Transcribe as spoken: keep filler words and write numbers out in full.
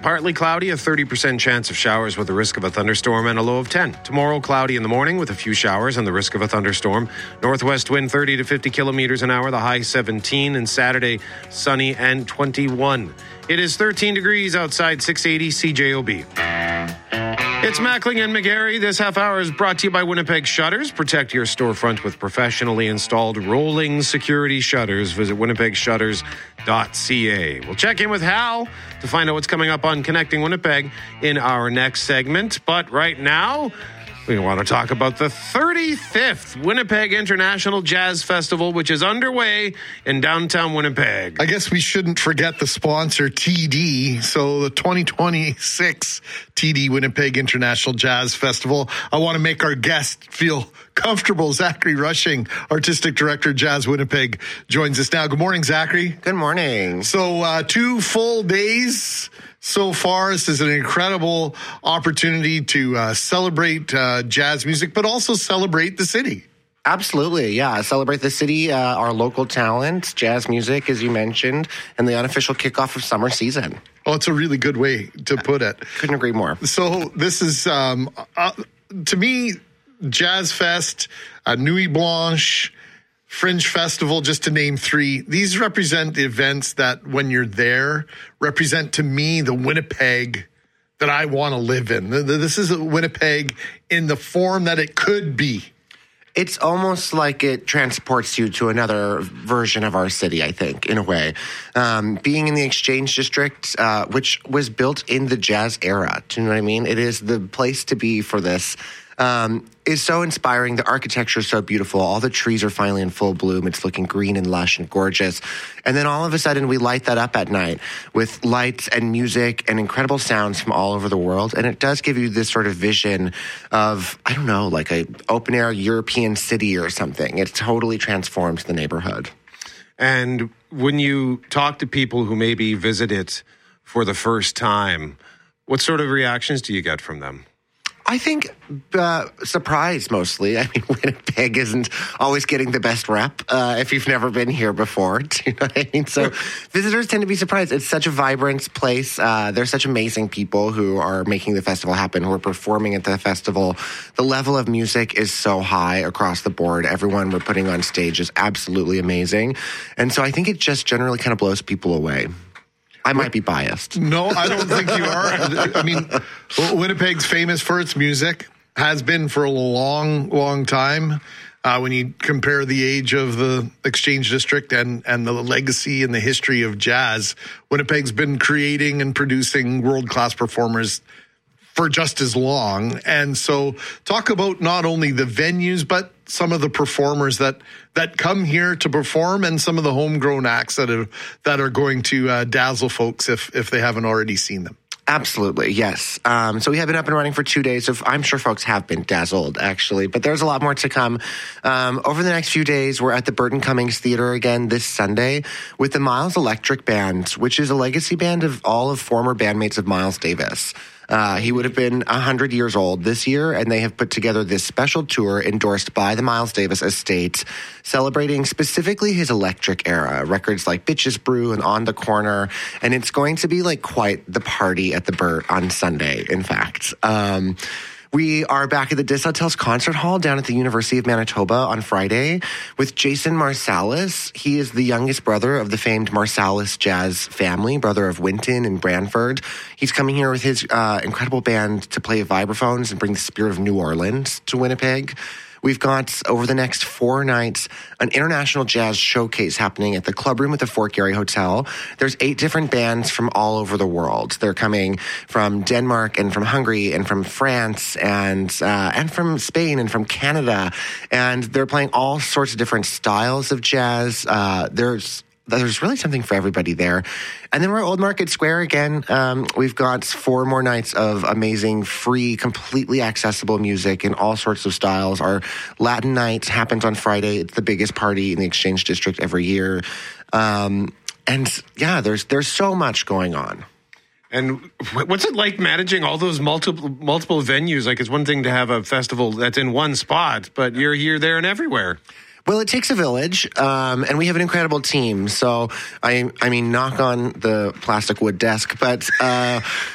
partly cloudy, a thirty percent chance of showers with a risk of a thunderstorm and a low of ten. Tomorrow, cloudy in the morning with a few showers and the risk of a thunderstorm. Northwest wind thirty to fifty kilometers an hour, the high seventeen. And Saturday, sunny and twenty-one. It is thirteen degrees outside, six eighty C J O B. It's Mackling and McGarry. This half hour is brought to you by Winnipeg Shutters. Protect your storefront with professionally installed rolling security shutters. Visit winnipeg shutters dot c a. We'll check in with Hal to find out what's coming up on Connecting Winnipeg in our next segment. But right now, we want to talk about the thirty-fifth Winnipeg International Jazz Festival, which is underway in downtown Winnipeg. I guess we shouldn't forget the sponsor, T D. So the twenty twenty-six T D Winnipeg International Jazz Festival. I want to make our guest feel comfortable. Zachary Rushing, Artistic Director, Jazz Winnipeg, joins us now. Good morning, Zachary. Good morning. So uh, two full days so far. This is an incredible opportunity to uh, celebrate uh, jazz music, but also celebrate the city. Absolutely, yeah. Celebrate the city, uh, our local talent, jazz music, as you mentioned, and the unofficial kickoff of summer season. Oh, it's a really good way to put it. Couldn't agree more. So this is, um, uh, to me, Jazz Fest, uh, Nuit Blanche, Fringe Festival, just to name three. These represent the events that, when you're there, represent to me the Winnipeg that I want to live in. This is a Winnipeg in the form that it could be. It's almost like it transports you to another version of our city, I think, in a way. Um, being in the Exchange District, uh, which was built in the jazz era, do you know what I mean? It is the place to be for this. Um, is so inspiring. The architecture is so beautiful. All the trees are finally in full bloom. It's looking green and lush and gorgeous. And then all of a sudden we light that up at night with lights and music and incredible sounds from all over the world. And it does give you this sort of vision of, I don't know, like a open air European city or something. It totally transforms the neighborhood. And when you talk to people who maybe visit it for the first time, what sort of reactions do you get from them? I think uh, surprise mostly. I mean, Winnipeg isn't always getting the best rep uh, if you've never been here before. Do you know what I mean? So visitors tend to be surprised. It's such a vibrant place. Uh, there's such amazing people who are making the festival happen, who are performing at the festival. The level of music is so high across the board. Everyone we're putting on stage is absolutely amazing. And so I think it just generally kind of blows people away. I might be biased. No, I don't think you are. I mean, Winnipeg's famous for its music, has been for a long, long time. Uh, when you compare the age of the Exchange District and, and the legacy and the history of jazz, Winnipeg's been creating and producing world-class performers for just as long. And so talk about not only the venues, but some of the performers that that come here to perform and some of the homegrown acts that are, that are going to uh, dazzle folks if, if they haven't already seen them. Absolutely, yes. Um, so we have been up and running for two days. Of, I'm sure folks have been dazzled, actually, but there's a lot more to come. Um, over the next few days, we're at the Burton Cummings Theater again this Sunday with the Miles Electric Band, which is a legacy band of all of former bandmates of Miles Davis. Uh, he would have been one hundred years old this year, and they have put together this special tour endorsed by the Miles Davis estate, celebrating specifically his electric era, records like Bitches Brew and On the Corner, and it's going to be like quite the party at the Burt on Sunday, in fact. Um, We are back at the Dis Hotels Concert Hall down at the University of Manitoba on Friday with Jason Marsalis. He is the youngest brother of the famed Marsalis jazz family, brother of Wynton and Branford. He's coming here with his uh, incredible band to play vibraphones and bring the spirit of New Orleans to Winnipeg. We've got, over the next four nights, an international jazz showcase happening at the Club Room at the Fort Garry Hotel. There's eight different bands from all over the world. They're coming from Denmark and from Hungary and from France and uh, and from Spain and from Canada. And they're playing all sorts of different styles of jazz. Uh, there's There's really something for everybody there. And then we're at Old Market Square again. Um, we've got four more nights of amazing, free, completely accessible music in all sorts of styles. Our Latin night happens on Friday. It's the biggest party in the Exchange District every year. Um, and yeah, there's there's so much going on. And what's it like managing all those multiple multiple venues? Like, it's one thing to have a festival that's in one spot, but you're here, there, and everywhere. Well, it takes a village, um, and we have an incredible team. So, I, I mean, knock on the plastic wood desk, but uh,